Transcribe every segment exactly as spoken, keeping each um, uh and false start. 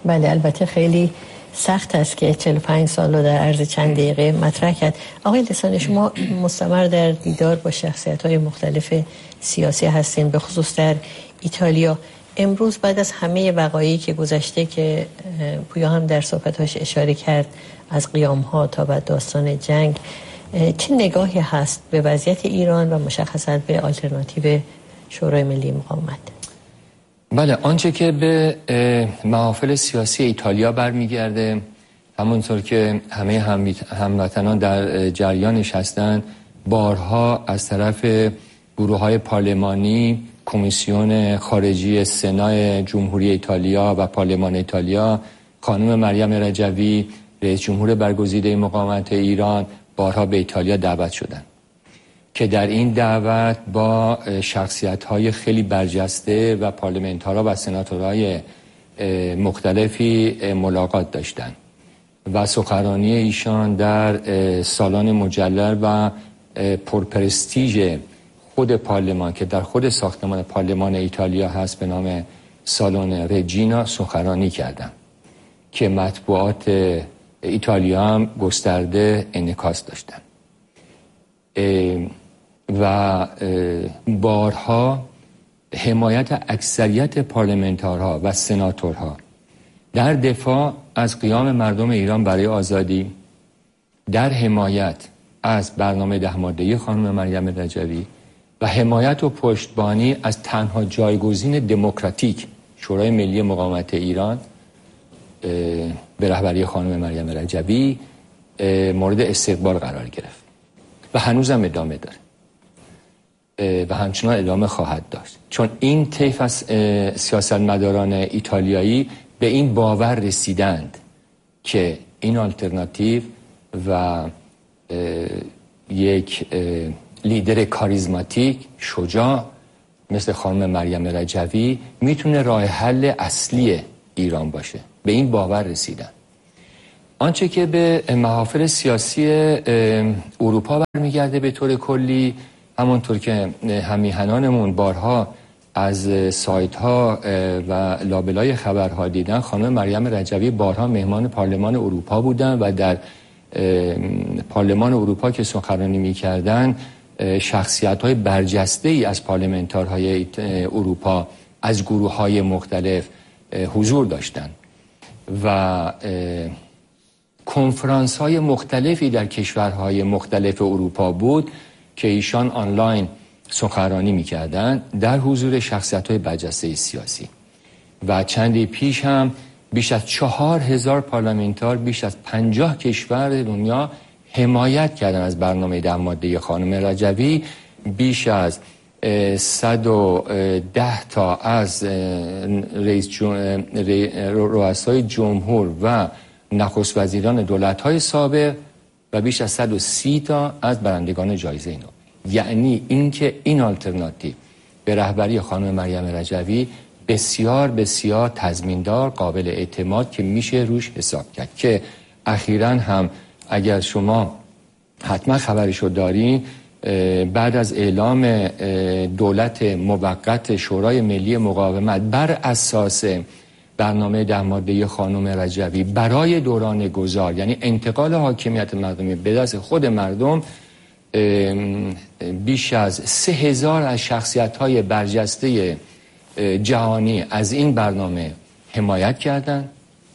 بله البته خیلی سخت است که چهل و پنج سال رو در عرض چند دقیقه مطرح کرد. آقای لسانی، شما مستمر در دیدار با شخصیت‌های مختلف سیاسی هستین، به خصوص در ایتالیا. امروز بعد از همه وقایعی که گذشته که پویا هم در صحبت‌هاش اشاره کرد، از قیام‌ها تا بعد داستان جنگ، چه نگاهی هست به وضعیت ایران و مشخصاً به آلترناتیو شورای ملی مقاومت؟ بله، آنچه که به محافل سیاسی ایتالیا برمیگرده، همونطور که همه هموطنان در جریانش هستند، بارها از طرف گروه‌های پارلمانی، کمیسیون خارجی سنای جمهوری ایتالیا و پارلمان ایتالیا، خانم مریم رجوی رئیس جمهور برگزیده مقاومت ایران، بارها به ایتالیا دعوت شدند که در این دعوت با شخصیت‌های خیلی برجسته و پارلمانتارا و سناتورهای مختلفی ملاقات داشتند و سخنرانی ایشان در سالن مجلل و پرپرستیژ خود پارلمان که در خود ساختمان پارلمان ایتالیا هست به نام سالن رجینا سخنرانی کردند که مطبوعات ایتالیا هم گسترده انعکاس داشتند و بارها حمایت اکثریت پارلمانتارها و سناتورها در دفاع از قیام مردم ایران برای آزادی، در حمایت از برنامه ده ماده‌ای خانم مریم رجوی و حمایت و پشتبانی از تنها جایگزین دموکراتیک شورای ملی مقاومت ایران به رهبری خانم مریم رجوی مورد استقبال قرار گرفت و هنوزم ادامه داره و همچنان ادامه خواهد داشت، چون این طیف از سیاستمداران ایتالیایی به این باور رسیدند که این آلترناتیو و یک لیدر کاریزماتیک شجاع مثل خانم مریم رجوی میتونه راه حل اصلی ایران باشه. به این باور رسیدن. آنچه که به محافل سیاسی اروپا برمیگرده به طور کلی، همونطور که همیهنانمون بارها از سایت ها و لابلای خبرها دیدن، خانم مریم رجوی بارها مهمان پارلمان اروپا بودن و در پارلمان اروپا که سخنرانی می‌کردن شخصیت‌های برجسته‌ای از پارلمانتارهای اروپا از گروه‌های مختلف حضور داشتند و کنفرانس‌های مختلفی در کشورهای مختلف اروپا بود که ایشان آنلاین سخنرانی می‌کردند در حضور شخصیت‌های برجسته سیاسی. و چندی پیش هم بیش از چهار هزار پارلمانتار بیش از پنجاه کشور دنیا حمایت کردن از برنامه ده ماده خانم رجوی. بیش از صد و ده تا از رئیس جم... رؤسای جمهور و نخست وزیران دولت‌های سابق و بیش از صد و سی تا از برندگان جایزه نوبل. یعنی اینکه این آلترناتیو به رهبری خانم مریم رجوی بسیار بسیار تضمیندار، قابل اعتماد که میشه روش حساب کرد، که اخیراً هم اگر شما حتما خبرشو دارین، بعد از اعلام دولت موقت شورای ملی مقاومت بر اساس برنامه ده ماده خانم رجوی برای دوران گذار، یعنی انتقال حاکمیت مردمی به دست خود مردم، بیش از سه هزار از شخصیت‌های برجسته جهانی از این برنامه حمایت کردند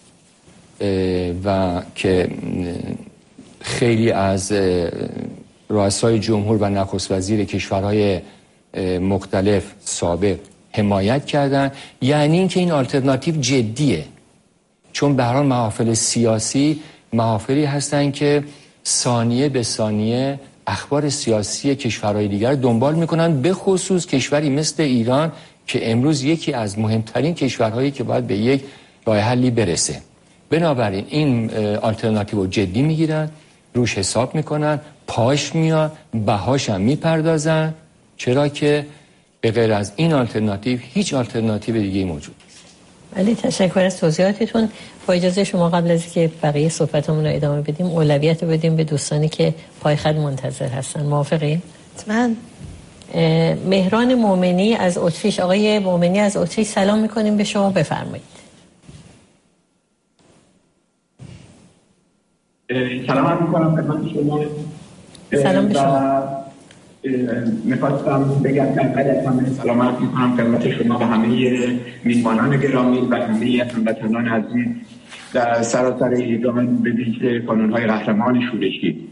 و که خیلی از رؤسای جمهور و نخست وزیر کشورهای مختلف سابق حمایت کردند. یعنی اینکه این آلترناتیو جدیه، چون به هر حال محافل سیاسی محافلی هستن که ثانیه به ثانیه اخبار سیاسی کشورهای دیگر دنبال میکنن، به خصوص کشوری مثل ایران که امروز یکی از مهمترین کشورهایی که باید به یک راه حلی برسه. بنابراین این آلترناتیو رو جدی میگیرن، روش حساب میکنن، پاش میاد، بهاش هم میپردازن، چرا که به غیر از این آلترناتیو هیچ آلترناتیو دیگه موجود نیست. ولی تشکر از توضیحاتتون. با اجازه شما قبل از اینکه بقیه صحبتمون رو ادامه بدیم، اولویت رو بدیم به دوستانی که پای خط منتظر هستن. موافقی؟ من مهران مومنی از اتریش. آقای مومنی از اتریش سلام میکنیم به شما، بفرمایید. سلام عرض می‌کنم خدمت شما. سلام به شما. میخواستم بگم اول از همه سلام عرض می‌کنم خدمت شما و همه میهمانان گرامی و همه هموطنان عزیز در سراسر ایران، به ویژه کانون‌های قهرمان شورشی.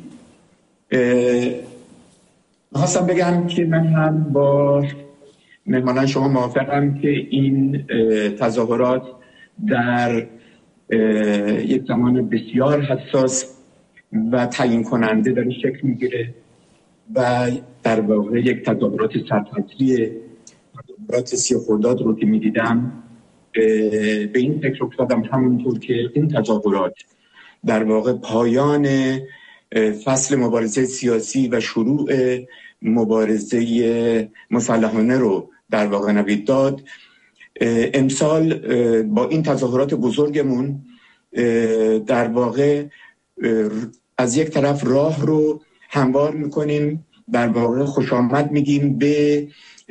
میخواستم بگم که من هم با مهمانان شما موافقم که این تظاهرات در یک زمان بسیار حساس و تعیین کننده داره شکل میگیره و در واقع یک تظاهرات سرتاسری تظاهرات سی خرداد رو که میدیدم به این فکر افتادم همونطور که این تظاهرات در واقع پایان فصل مبارزه سیاسی و شروع مبارزه مسلحانه رو در واقع نوید داد. امسال با این تظاهرات بزرگمون در واقع از یک طرف راه رو هموار میکنیم، در واقع خوش آمد میگیم به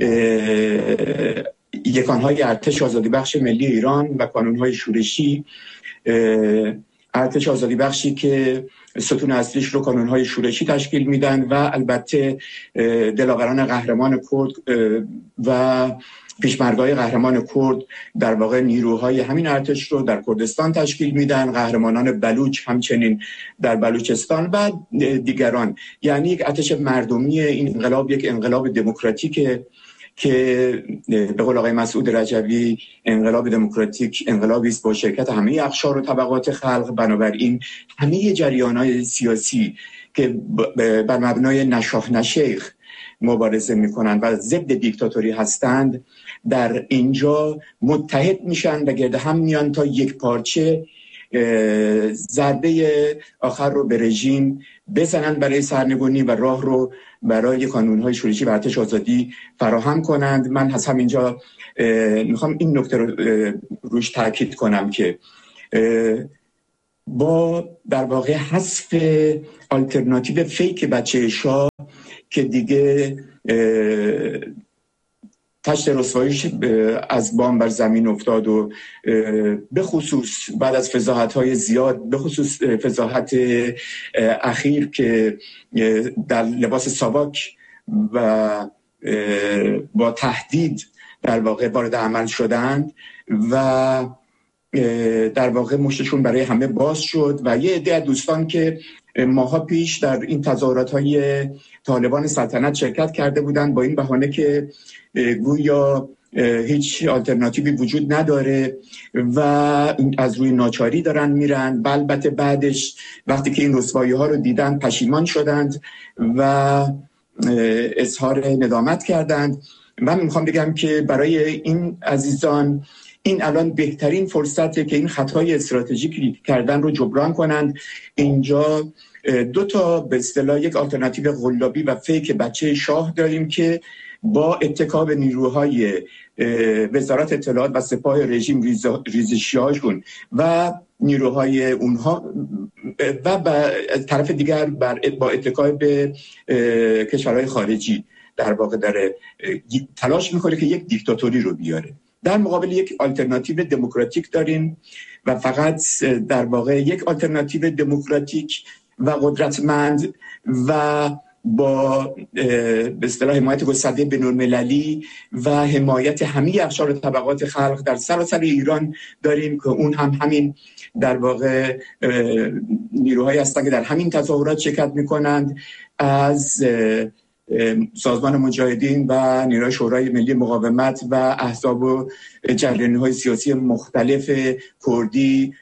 یکانهای ارتش آزادی بخش ملی ایران و کانونهای شورشی. ارتش آزادی بخشی که ستون اصلیش رو کانونهای شورشی تشکیل میدن و البته دلاوران قهرمان کرد و پیشمردهای قهرمان کرد در واقع نیروهای همین ارتش رو در کردستان تشکیل میدن، قهرمانان بلوچ همچنین در بلوچستان و دیگران. یعنی یک ارتش مردمی. این انقلاب یک انقلاب دموکراتیکه که به قول آقای مسعود رجوی انقلاب دموکراتیک انقلابی است با شرکت همه اقشار و طبقات خلق. بنابراین همه جریان‌های سیاسی که بر مبنای نشاه نشیخ مبارزه میکنند و ضد دیکتاتوری هستند در اینجا متحد میشن و گرد هم میان تا یک پارچه ضربه آخر رو به رژیم بزنن برای سرنگونی و راه رو برای کانونهای شورشی و ارتش آزادی فراهم کنند. من از همینجا میخوام این نکته رو روش تاکید کنم که با در واقع حذف آلترناتیو فیک بچه شاه که دیگه تشت رسواییش از بام بر زمین افتاد و به خصوص بعد از فضاحت‌های زیاد، به خصوص فضاحت اخیر که در لباس ساواک و با تهدید در واقع وارد عمل شدند و در واقع مشتشون برای همه باز شد و یه عده دوستان که ماها پیش در این تظاهرات‌های طالبان سلطنت شرکت کرده بودند با این بهانه که گویا هیچ آلترناتیوی وجود نداره و از روی ناچاری دارن میرن و البته بعدش وقتی که این رسوایی‌ها رو دیدن پشیمان شدند و اظهار ندامت کردند. من میخوام بگم که برای این عزیزان این الان بهترین فرصته که این خطای استراتژیکی کردن رو جبران کنند. اینجا دو تا به اصطلاح یک آلترناتیو قلابی و فیک بچه شاه داریم که با اتکا به نیروهای وزارت اطلاعات و سپاه رژیم ریزشیاشون و نیروهای اونها و به طرف دیگر با اتکا به کشورهای خارجی در واقع داره تلاش میکنه که یک دیکتاتوری رو بیاره. در مقابل یک آلترناتیو دموکراتیک داریم و فقط در واقع یک آلترناتیو دموکراتیک و قدرتمند و با به اصطلاح حمایت گسترده بین‌المللی و حمایت همه اقشار طبقات خلق در سراسر ایران داریم که اون هم همین در واقع نیروهایی هستند که در همین تظاهرات شرکت میکنند، از سازمان مجاهدین و نیروهای شورای ملی مقاومت و احزاب و جریان‌های سیاسی مختلف کردی،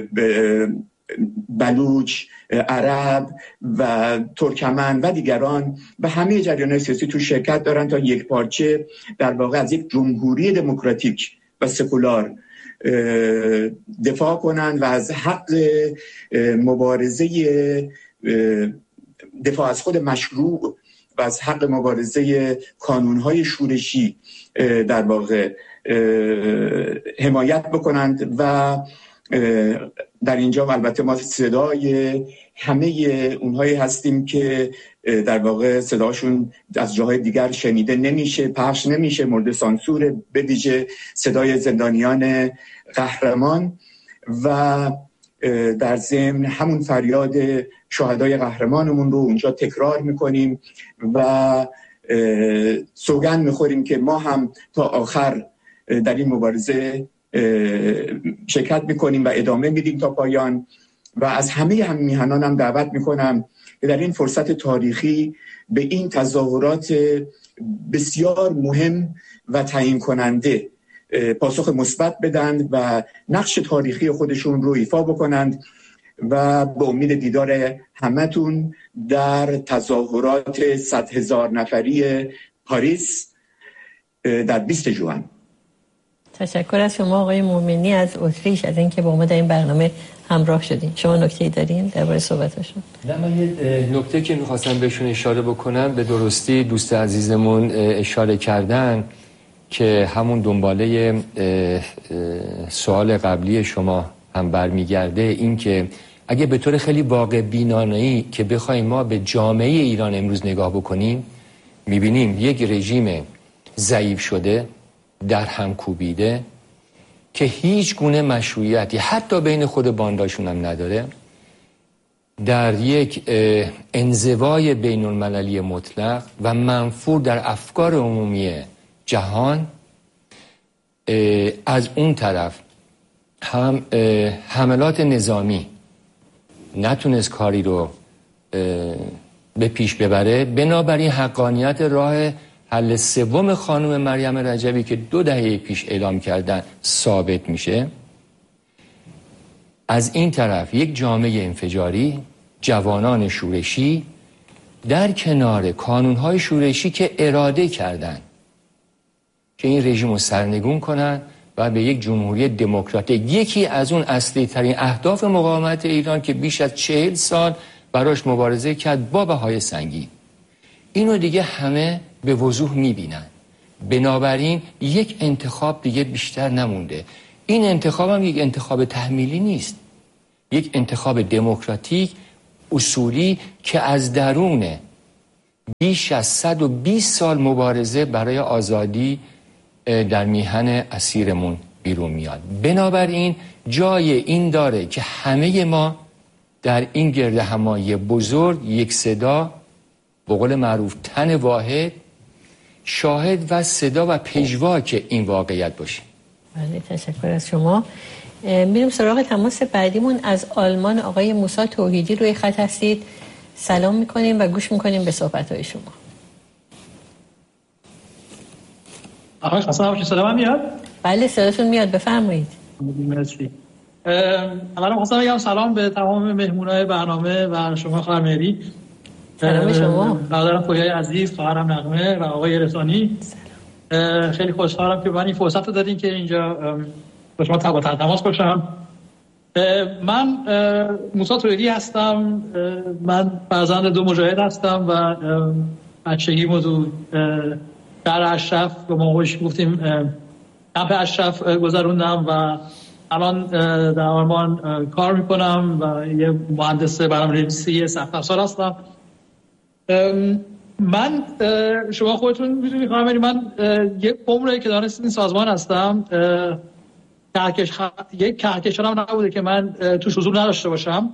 بلوچ، عرب و ترکمن و دیگران و همه جریان‌های سیاسی تو شرکت دارن تا یک پارچه در واقع از یک جمهوری دموکراتیک و سکولار دفاع کنند و از حق مبارزه دفاع از خود مشروع و از حق مبارزه کانونهای شورشی در واقع حمایت بکنند. و در اینجا البته ما صدای همه اونهایی هستیم که در واقع صداشون از جاهای دیگر شنیده نمیشه، پخش نمیشه، مورد سانسور، به ویژه صدای زندانیان قهرمان. و در ضمن همون فریاد شهدای قهرمانمون رو اونجا تکرار میکنیم و سوگند میخوریم که ما هم تا آخر در این مبارزه شرکت میکنیم و ادامه میدیم تا پایان. و از همه هم میهنانم هم دعوت میکنم که در این فرصت تاریخی به این تظاهرات بسیار مهم و تعیین کننده پاسخ مثبت بدند و نقش تاریخی خودشون رو ایفا بکنند و به امید دیدار همتون در تظاهرات صد هزار نفری پاریس در بیست ژوئن. تشکر از شما آقای مومنی از اتریش از اینکه با ما در این برنامه همراه شدین. شما نکته‌ای دارین درباره صحبتشون؟ نه، من یه نکته که می‌خواستم بهشون اشاره بکنم، به درستی دوست عزیزمون اشاره کردن که همون دنباله سوال قبلی شما هم برمیگرده، این که اگه به طور خیلی واقع بینانه‌ای که بخوایم ما به جامعه ایران امروز نگاه بکنیم، می‌بینیم یک رژیم ضعیف شده، در هم کوبیده، که هیچ گونه مشروعیتی حتی بین خود بانداشون هم نداره، در یک انزوای بین المللی مطلق و منفور در افکار عمومی جهان. از اون طرف هم حملات نظامی نتونست کاری رو به پیش ببره، بنابراین حقانیت راه حل سوم خانم مریم رجبی که دو دهه پیش اعلام کردن ثابت میشه. از این طرف یک جامعه انفجاری، جوانان شورشی در کنار کانونهای شورشی که اراده کردن که این رژیم رو سرنگون کنن و به یک جمهوری دموکراتیک، یکی از اون اصلی ترین اهداف مقاومت ایران که بیش از چهل سال براش مبارزه کرد با بهای سنگین، اینو دیگه همه به وضوح میبینن. بنابراین یک انتخاب دیگه بیشتر نمونده. این انتخاب هم یک انتخاب تحمیلی نیست، یک انتخاب دموکراتیک اصولی که از درون بیش از صد و بیست سال مبارزه برای آزادی در میهن اسیرمون بیرون میاد. بنابراین جای این داره که همه ما در این گرد همایی بزرگ یک صدا، به قول معروف تن واحد، شاهد و صدا و پژواک این واقعیت باشیم. بله، تشکر از شما. میریم سراغ تماس بعدیمون. از آلمان آقای موسی توحیدی روی خط هستید. سلام میکنیم و گوش میکنیم به صحبت‌های شما. آقای خسته صدا من میاد؟ بله صداتون میاد، بفرمایید. مرسی. اولا خواستم بگم سلام به تمام مهمونای برنامه و شما خانم مهری. سلام شما. برادرم پویای عزیز، خواهرم نغمه و آقای رسانی. سلام. خیلی خوشحالم که من این فرصت رو دادین که اینجا با شما با تماس باشم. من موسی توحیدی هستم. من فرزند دو مجاهد هستم و بچگیمو تو در اشرف به ما هوش گفتیم کمپ اشرف گذروندم و الان در آلمان کار میکنم و یه مهندس برنامه‌نویسی سخت افزار هستم. من شما خودتون میدونید خانم، من یک عمره که دانست این سازمان هستم، کهکش یک کهکشان هم نبوده که من توش حضور نداشته باشم،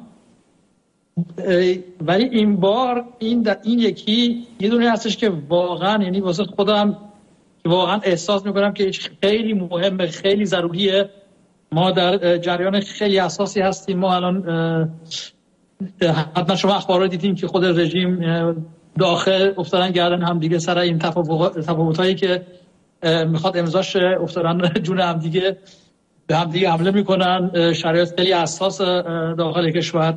ولی این بار این در این یکی یه دونه هستش که واقعا، یعنی واسه خودم واقعا احساس میکنم که خیلی مهمه، خیلی ضروریه. ما در جریان خیلی اساسی هستیم. ما الان حتما شما اخبار رو دیدیم که خود رژیم داخل افتادن گردن هم دیگه سر این تفاوتایی که میخواد امضاش افتادن جون هم دیگه به هم دیگه حمله میکنن. شرایط خیلی اساس داخل کشور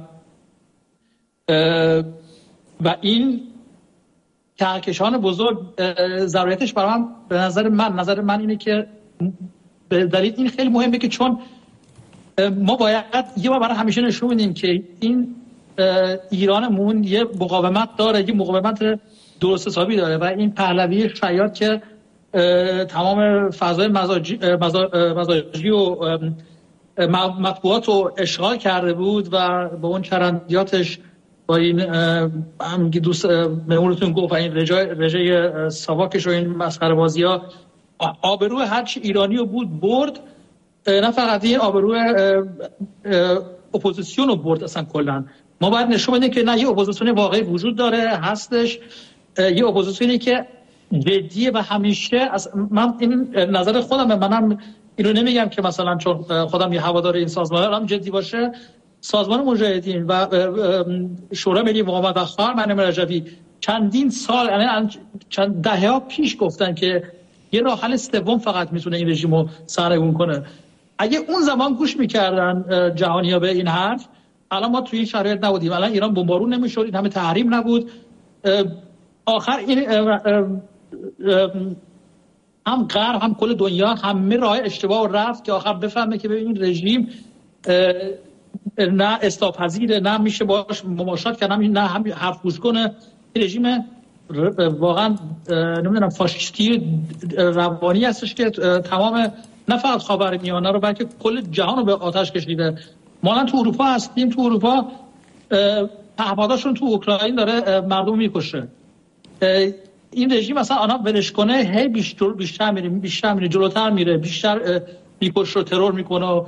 و این کهکشان بزرگ ضرورتش برای من، به نظر من نظر من اینه که به دلیل این خیلی مهمه که چون ما باید یه بار برای همیشه نشون بدیم که این ایرانمون یه مقاومت داره، یه مقاومت درست حسابی داره و این پهلوی شیاد که تمام فضای مزاجی, مزاجی و مطبوعات رو اشغال کرده بود و با اون چرندیاتش با این هم دوست مهمونتون گفت و این رژه ساواکش و این مسخره بازی ها آبروی هرچی ایرانی رو بود برد. نه فقط این آبروی اپوزیسیون رو برد اصلا کلا. ما باید نشون بدیم که نه، یه اپوزیسیون واقعی وجود داره، هستش، یه اپوزیسیونی که جدیه و همیشه از من این نظر خودم، منم اینو نمیگم که مثلا چون خودم یه هوادار این سازمانم جدی باشه. سازمان مجاهدین و شورای ملی مقاومت و خواهر مریم رجبی چندین سال، یعنی چند دهه‌ها پیش گفتن که یه راه حل سوم فقط میتونه این رژیم رو سرنگون کنه. اگه اون زمان گوش میکردن جهانی‌ها به این حرف، الان ما توی این شرایط نبودیم، الان ایران بمبارون نمیشد، این همه تحریم نبود. آخر این هم غرب هم کل دنیا همه راه اشتباه رفت که آخر بفهمه که ببین رژیم نه اصلاح‌پذیره، نه میشه باش مماشات کرد، نه هم حرف گوش کنه. رژیم واقعا نمیدونم فاشیستی روانی هستش که تمام نه فقط خاورمیانه رو بلکه کل جهان رو به آتش کشیده. ما الان تو اروپا هستیم، تو اروپا پهپاداشون تو اوکراین داره مردم میکشه. این رژیم مثلا آنها ولش کنه هی بیشتر بیشتر میره بیشتر میره جلوتر میره، بیشتر میکشه و ترور میکنه و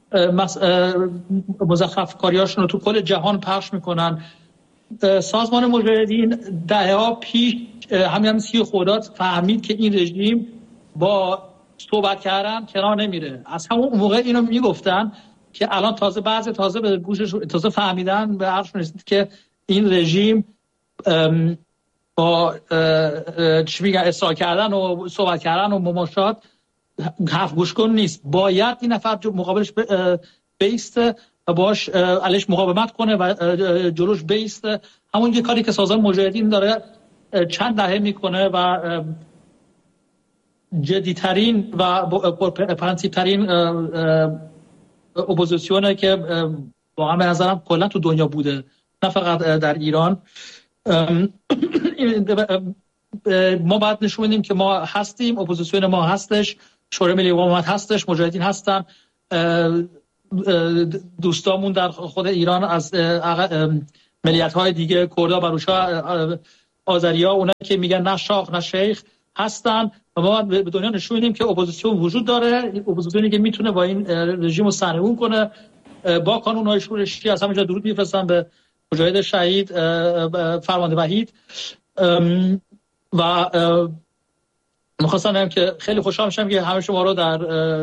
مزخرف کاریاشون رو تو کل جهان پخش میکنن. سازمان مجاهدین دهه‌ها پیش همین سی خرداد فهمید که این رژیم با صحبت کردن کنار نمیره. از همون موقع اینو میگفتن که الان تازه بعضی تازه به گوشش تازه فهمیدن، به عرفشون رسید که این رژیم با چی میگن اصلاح کردن و صحبت کردن و مماشات حرف گوش کن نیست. باید این نفر مقابلش بیسته و باش علیش مقاومت کنه و جلوش بیسته. همون یه کاری که سازمان مجاهدین داره چند دهه میکنه و جدیترین و پرنسیبترین اپوزیسیونه که واقعا به نظرم کلا تو دنیا بوده، نه فقط در ایران. ما باید نشون بدیم که ما هستیم، اپوزیسیون ما هستش، شورای ملی مقاومت هستش، مجاهدین هستن، دوستامون در خود ایران از ملیت‌های دیگه، کردا، بلوچ‌ها، آذری‌ها، اونا که میگن نه شاه نه شیخ هستن و ما به دنیا نشون بدیم که اپوزیسیون وجود داره، اپوزیسیونی که میتونه با این رژیم رو سرنگون کنه با قانون‌های شورشی. از همینجا درود میفرستم به مجاهد شهید فرمانده وحید و می‌خواستم بگم که خیلی خوشحال میشم که همه شما رو در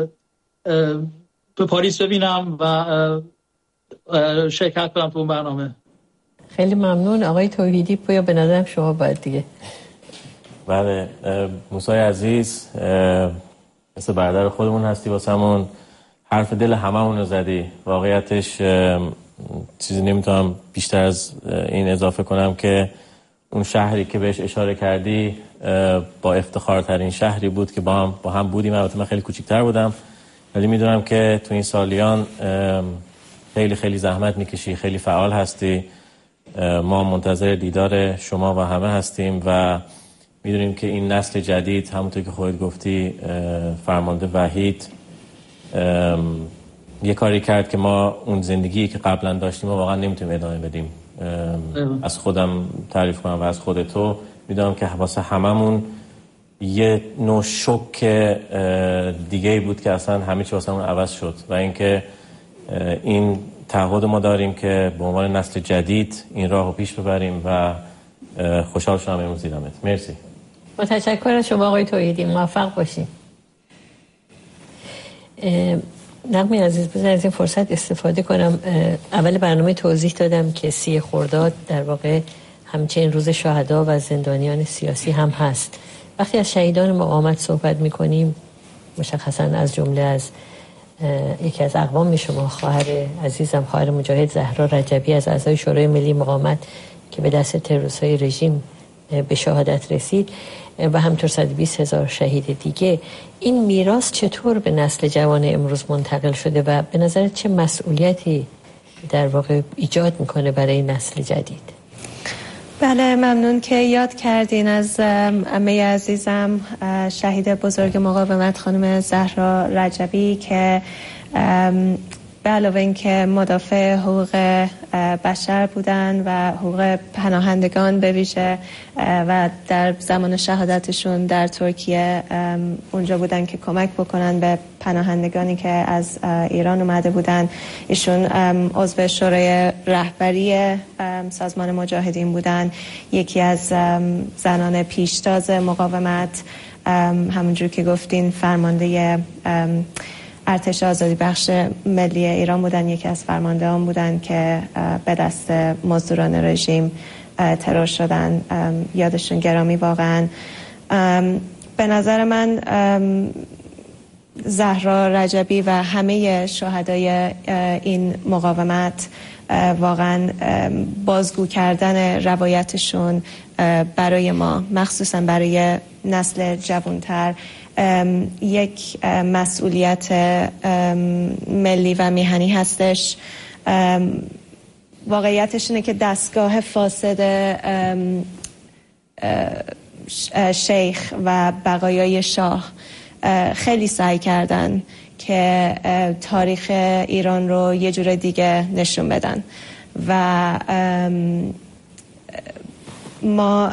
به پاریس ببینم و شرکت کنم تو اون برنامه. خیلی ممنون آقای توحیدی. پویا به نظرم شما باید دیگه. بله موسی عزیز، مثل برادر خودمون هستی، واسمون حرف دل هممون رو زدی. واقعیتش چیزی نمیتونم بیشتر از این اضافه کنم که اون شهری که بهش اشاره کردی با افتخارترین شهری بود که با هم با هم بودیم. البته من خیلی کوچیک‌تر بودم ولی میدونم که تو این سالیان خیلی خیلی زحمت میکشی، خیلی فعال هستی. ما منتظر دیدار شما و همه هستیم و میدونیم که این نسل جدید، همونطور که خودت گفتی فرمانده وحید، یه کاری کرد که ما اون زندگی که قبلا داشتیم و واقعا نمیتونیم ادامه بدیم. از خودم تعریف کنم و از خود تو میدونم که واسه هممون یه نوع شوک دیگه بود که اصلا همه چی واسه همون عوض شد و اینکه این تعهد ما داریم که به عنوان نسل جدید این راهو پیش ببریم و خوشحال شدم امروز دیدمت. مرسی. با تشکر از شما آقای توحیدی، موفق باشین. نغمه عزیز، بذار از این فرصت استفاده کنم. اول برنامه توضیح دادم که سی خرداد در واقع همچنین روز شهدا و زندانیان سیاسی هم هست. وقتی از شهیدان مقاومت صحبت می‌کنیم، مشخصاً از جمله از یکی از اقوام شما، خواهر عزیزم، خواهر مجاهد زهرا رجبی، از اعضای شورای ملی مقاومت که به دست تروریست‌های رژیم به شهادت رسید و همطور صد و بیست هزار شهید دیگه، این میراث چطور به نسل جوان امروز منتقل شده و به نظرت چه مسئولیتی در واقع ایجاد میکنه برای نسل جدید؟ بله، ممنون که یاد کردین از عمه عزیزم شهید بزرگ مقاومت خانم زهرا رجبی که به علاوه اینکه مدافع حقوق بشر بودن و حقوق پناهندگان به ویژه و در زمان شهادتشون در ترکیه اونجا بودن که کمک بکنن به پناهندگانی که از ایران اومده بودن. ایشون عضو شورای رهبری سازمان مجاهدین بودن، یکی از زنان پیشتاز مقاومت، همونجور که گفتین فرمانده ارتش آزادی بخش ملی ایران بودن، یکی از فرماندهان بودن که به دست مزدوران رژیم ترور شدن. یادشون گرامی واقعا. به نظر من زهرا رجبی و همه شهدای این مقاومت واقعا بازگو کردن روایتشون برای ما، مخصوصا برای نسل جوانتر، یک مسئولیت ملی و میهنی هستش. واقعیتش اینه که دستگاه فاسد شیخ و بقایای شاه خیلی سعی کردن که تاریخ ایران رو یه جور دیگه نشون بدن و ما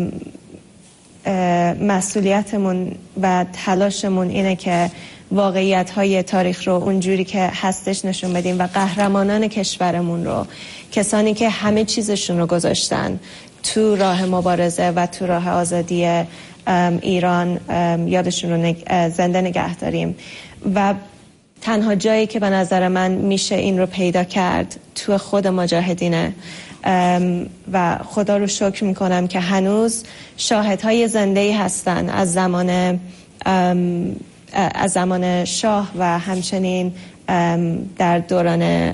مسئولیتمون و تلاشمون اینه که واقعیت‌های تاریخ رو اونجوری که هستش نشون بدیم و قهرمانان کشورمون رو، کسانی که همه چیزشون رو گذاشتن تو راه مبارزه و تو راه آزادی ایران، یادشون رو زنده نگه داریم. و تنها جایی که به نظر من میشه این رو پیدا کرد تو خود مجاهدینه و خدا رو شکر میکنم که هنوز شاهدهای زنده‌ای هستن از زمان از زمان شاه و همچنین در دوران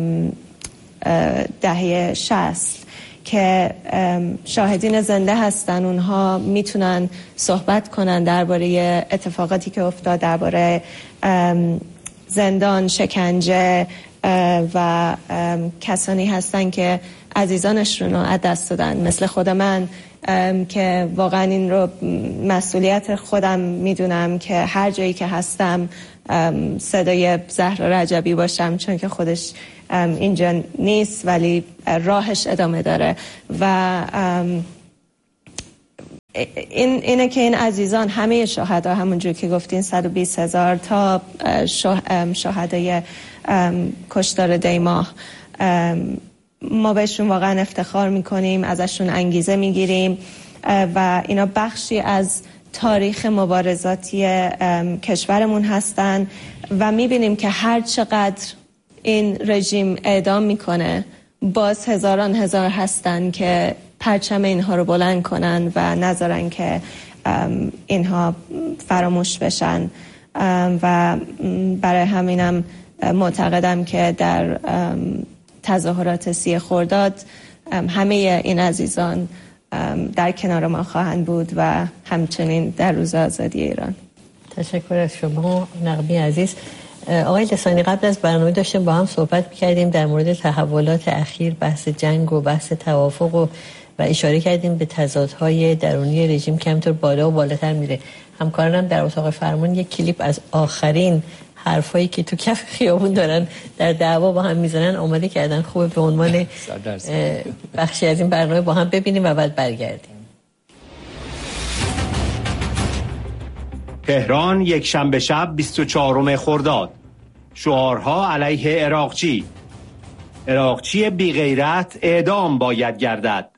دهه شصت که شاهدین زنده هستن. اونها میتونن صحبت کنن درباره اتفاقاتی که افتاد، درباره زندان، شکنجه و کسانی هستن که عزیزانشون رو از دست دادن، مثل خود من که واقعا این رو مسئولیت خودم میدونم که هر جایی که هستم صدای زهرا رجبی باشم، چون که خودش اینجا نیست ولی راهش ادامه داره. و این اینه که این عزیزان، همه شهدا، همونجور که گفتین صد و بیست هزار تا شهدای کشتار دیماه، ما بهشون واقعا افتخار میکنیم، ازشون انگیزه میگیریم و اینا بخشی از تاریخ مبارزاتی کشورمون هستن و میبینیم که هر چقدر این رژیم اعدام میکنه، باز هزاران هزار هستن که پرچم اینها رو بلند کنن و نذارن که اینها فراموش بشن. و برای همینم معتقدم که در تظاهرات سی خرداد همه این عزیزان در کنار ما خواهند بود و همچنین در روز آزادی ایران. تشکر از شما نغمی عزیز. آقای لسانی، قبل از برنامه داشتیم با هم صحبت می‌کردیم در مورد تحولات اخیر، بحث جنگ و بحث توافق و, و اشاره کردیم به تضادهای درونی رژیم که همینطور بالا و بالاتر میره. همکارانم در اتاق فرمان یک کلیپ از آخرین حرفایی که تو کف خیابون دارن در دعوا با هم میزنن آماده کردن. خوبه به عنوان بخشی از این برنامه با هم ببینیم و بعد برگردیم. تهران یک شنبه شب بیست و چهارم خرداد. شعارها علیه عراقچی. عراقچی بی غیرت اعدام باید گردد.